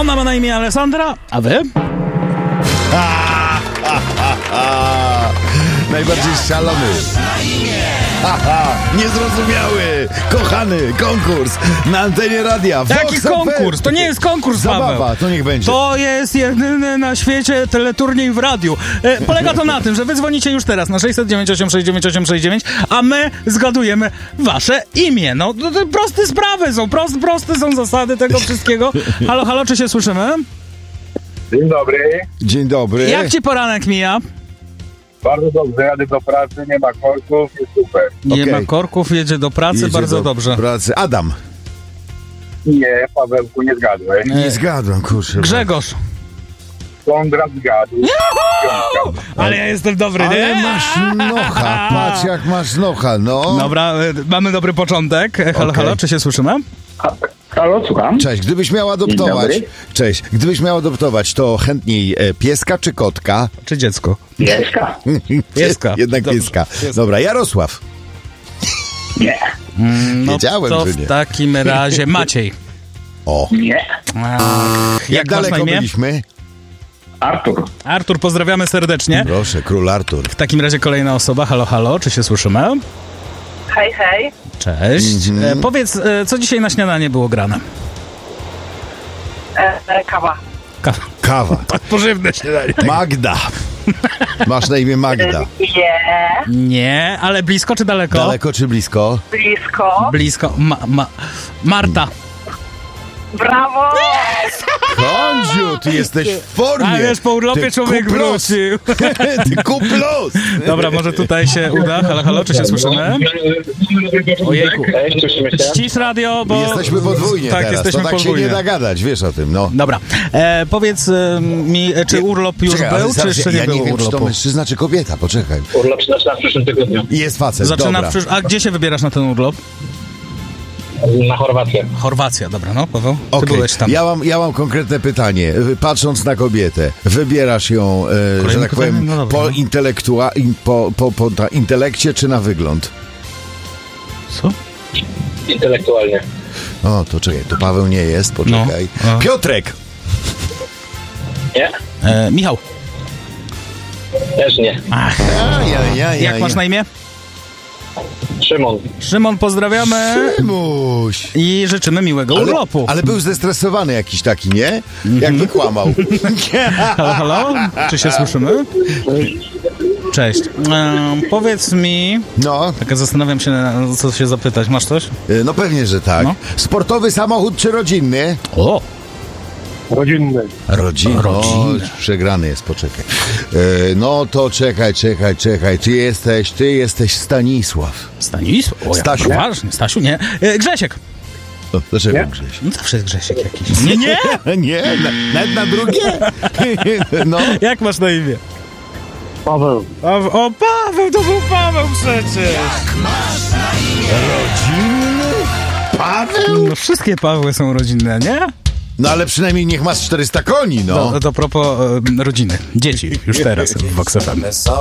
Ona ma na imię Alessandra, a wy? Najbardziej szalony. Niezrozumiały, kochany konkurs na antenie radia. Jaki konkurs? To nie jest konkurs, zabawa, Paweł. to niech będzie. To jest jedyny na świecie teleturniej w radiu. Polega to na tym, że wy dzwonicie już teraz na 698 698 69, a my zgadujemy wasze imię. No, to proste sprawy są, proste są zasady tego wszystkiego. Halo, halo, czy się słyszymy? Dzień dobry. Dzień dobry. Jak ci poranek mija? Bardzo dobrze, jadę do pracy, nie ma korków, jest super. Nie Okej. ma korków, jedzie do pracy, Jedzie bardzo do dobrze. Pracy. Adam. Nie, Pawełku, nie zgadłeś. Nie zgadłem, kurczę. Grzegorz. Konrad zgadł. Ale ja jestem dobry, Ale nie? masz nocha, patrz jak masz nocha, no. Dobra, mamy dobry początek. Halo, Okej. halo, czy się słyszymy? Halo, słucham? Cześć, gdybyś miał adoptować. Dzień dobry. Cześć, gdybyś miał adoptować, to chętniej pieska czy kotka? Czy dziecko? Pieska. Pieska. Jednak Dobrze. pieska. Pieska. Dobra, Jarosław. Nie. No Wiedziałem, to że w nie. takim razie Maciej. O, Nie. jak masz na daleko imię? byliśmy? Artur. Artur, pozdrawiamy serdecznie. Proszę, król Artur. W takim razie kolejna osoba. Halo, halo, czy się słyszymy? Hej, hej. Cześć. Powiedz, co dzisiaj na śniadanie było grane? Kawa. Kawa. Pożywne śniadanie. Magda. Masz na imię Magda. Nie. Nie, ale blisko czy daleko? Daleko czy blisko? Blisko. Blisko. Marta. Brawo. Kądziu, ty jesteś w formie. A wiesz, po urlopie Ty człowiek kuplos. wrócił. Ty kuplos. Dobra, może tutaj się uda. Halo, halo, czy się słyszymy? Ojejku. Cześć, słyszymy się. Ścisz radio, bo... Jesteśmy podwójnie Tak, teraz. jesteśmy To tak podwójnie. się nie da gadać, wiesz o tym, no. Dobra, powiedz mi, czy urlop już Czekaj, ale był, czy zaraz, jeszcze ja nie było nie wiem, czy to urlopu? mężczyzna, czy kobieta, poczekaj. Urlop zaczyna w przyszłym tygodniu. I jest facet, Zaczyna dobra. A gdzie się wybierasz na ten urlop? Na Chorwację. Chorwacja, dobra, no, Paweł, ty Okej, byłeś tam. ja mam konkretne pytanie. Patrząc na kobietę, wybierasz ją, że tak pytanie? powiem, No dobra. po intelekcie, czy na wygląd? Co? Intelektualnie. O, to czekaj, to Paweł nie jest, poczekaj. No. Piotrek! Nie? Michał, Też nie. jak masz na imię? Szymon. Szymon, pozdrawiamy Muś. i życzymy miłego urlopu. Ale był zestresowany jakiś taki, nie? Jakby kłamał. Halo, halo, czy się słyszymy? Cześć. Powiedz mi, No, tak zastanawiam się, co się zapytać. Masz coś? no pewnie, że tak. No. Sportowy samochód czy rodzinny? O! Rodzinny. Rodzinny. Rodzinny. O, przegrany jest, poczekaj. No to czekaj. Ty jesteś Stanisław. Stanisław? O, jak Stasiu. poważnie. Stasiu, nie. Grzesiek. No, dlaczego Nie? Grześ? No zawsze jest Grzesiek jakiś. Nie, nie! Nie, nawet na drugie. No. Jak masz na imię? Paweł. O, Paweł, to był Paweł przecież! Rodzinny? Paweł? No wszystkie Pawły są rodzinne, nie? No ale przynajmniej niech masz 400 koni, no. To propos rodziny. Dzieci już teraz w Vox FM.